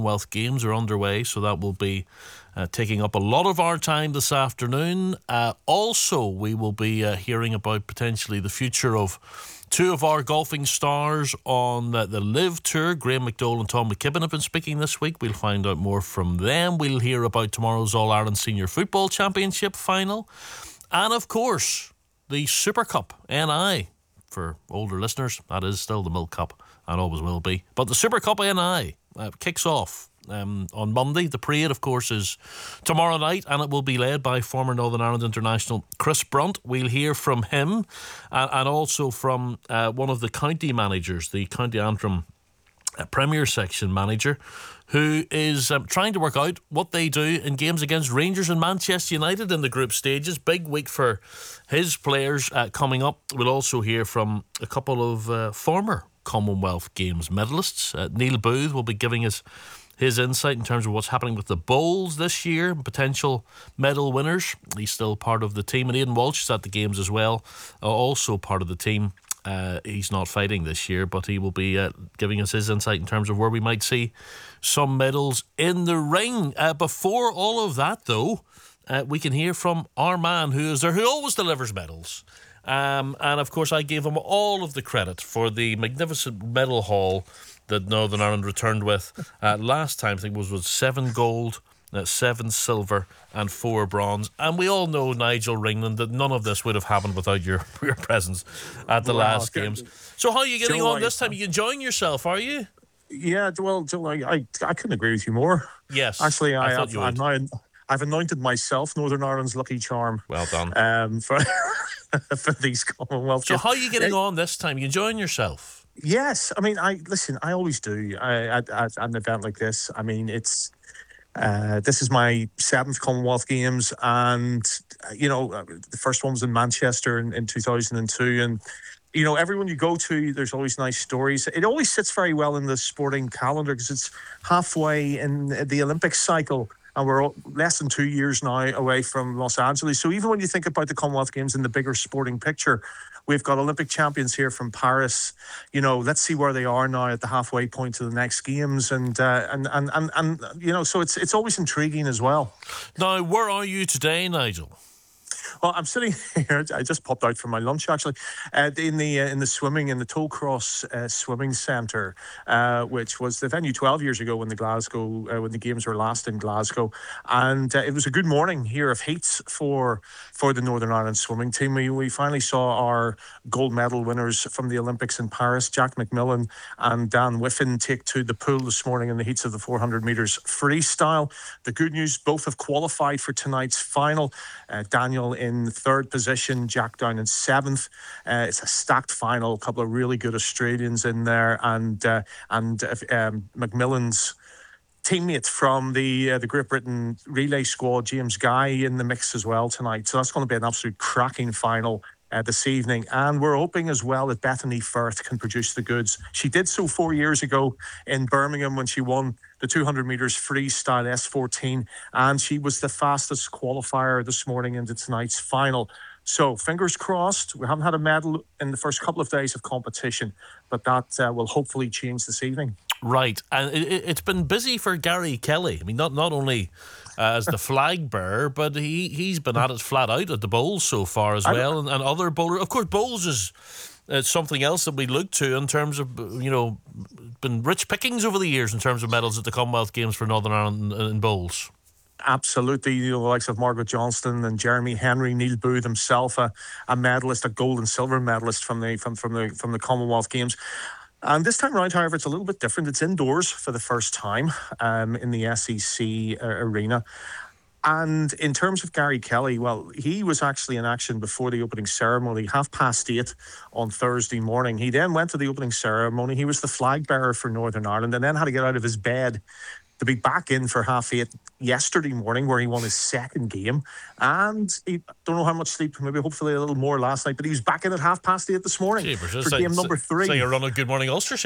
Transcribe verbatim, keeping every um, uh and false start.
Commonwealth Games are underway, so that will be uh, taking up a lot of our time this afternoon. Uh, also, we will be uh, hearing about potentially the future of two of our golfing stars on uh, the Live Tour. Graham McDowell and Tom McKibben have been speaking this week. We'll find out more from them. We'll hear about tomorrow's All-Ireland Senior Football Championship final. And, of course, the Super Cup, N I. For older listeners, that is still the Milk Cup and always will be. But the Super Cup N I uh, kicks off um, on Monday. The parade, of course, is tomorrow night, and it will be led by former Northern Ireland international Chris Brunt. We'll hear from him and, and also from uh, one of the county managers, the County Antrim uh, Premier Section manager, who is um, trying to work out what they do in games against Rangers and Manchester United in the group stages. Big week for his players uh, coming up. We'll also hear from a couple of uh, former Commonwealth Games medalists. Uh, Neil Booth will be giving us his insight in terms of what's happening with the bowls this year, potential medal winners. He's still part of the team, and Aidan Walsh is at the games as well, uh, also part of the team. Uh, he's not fighting this year, but he will be uh, giving us his insight in terms of where we might see some medals in the ring. Uh, before all of that, though, uh, we can hear from our man who is there, who always delivers medals. Um, and, of course, I gave him all of the credit for the magnificent medal haul that Northern Ireland returned with. Uh, last time, I think, was, was seven gold, Uh, seven silver and four bronze. And we all know, Nigel Ringland, that none of this would have happened without your, your presence at the well, last games. So how are you getting Joe, on this time? Are you enjoying yourself, are you? Yeah, well, Joe, I, I, I couldn't agree with you more. Yes. Actually, I, I have, I'm now, I've anointed myself Northern Ireland's lucky charm. Well done. Um, for, for these Commonwealth So games. how are you getting on this time? Are you enjoying yourself? Yes. I mean, I listen, I always do I, at, at an event like this. I mean, it's Uh, this is my seventh Commonwealth Games, and uh, you know, the first one was in Manchester in, in two thousand two, and you know, everyone you go to, there's always nice stories. It always sits very well in the sporting calendar because it's halfway in the Olympic cycle, and we're less than two years now away from Los Angeles. So even when you think about the Commonwealth Games in the bigger sporting picture, we've got Olympic champions here from Paris. You know, let's see where they are now at the halfway point to the next games, and uh, and, and and and you know, so it's it's always intriguing as well. Now, where are you today, Nigel? Well, I'm sitting here. I just popped out for my lunch, actually, uh, in the uh, in the swimming in the Tollcross uh, Swimming Centre, uh, which was the venue twelve years ago when the Glasgow uh, when the games were last in Glasgow, and uh, it was a good morning here of heats for for the Northern Ireland swimming team. We we finally saw our gold medal winners from the Olympics in Paris, Jack McMillan and Dan Whiffen, take to the pool this morning in the heats of the four hundred metres freestyle. The good news: both have qualified for tonight's final. Uh, Daniel in third position, Jack down in seventh. Uh, it's a stacked final, a couple of really good Australians in there, and uh, and uh, um, McMillan's teammate from the uh, the Great Britain relay squad, James Guy, in the mix as well tonight. So that's going to be an absolute cracking final Uh, this evening, and we're hoping as well that Bethany Firth can produce the goods. She did so four years ago in Birmingham when she won the two hundred metres freestyle S fourteen, and she was the fastest qualifier this morning into tonight's final. So fingers crossed. We haven't had a medal in the first couple of days of competition, but that uh, will hopefully change this evening. Right, and it, it's been busy for Gary Kelly. I mean, not not only uh, as the flag bearer, but he he's been at it flat out at the bowls so far as well, and, and other bowlers. Of course, bowls is uh, something else that we look to in terms of, you know, been rich pickings over the years in terms of medals at the Commonwealth Games for Northern Ireland in bowls. Absolutely, you know, the likes of Margaret Johnston and Jeremy Henry, Neil Booth himself, a, a medalist, a gold and silver medalist from the from from the from the Commonwealth Games. And this time around, however, it's a little bit different. It's indoors for the first time um, in the S E C uh, arena. And in terms of Gary Kelly, well, he was actually in action before the opening ceremony, half past eight on Thursday morning. He then went to the opening ceremony. He was the flag bearer for Northern Ireland and then had to get out of his bed to be back in for half eight yesterday morning, where he won his second game. And he don't know how much sleep, maybe hopefully a little more last night, but he was back in at half past eight this morning Jeepers, for game like, number three. So you're on a Good Morning Ulster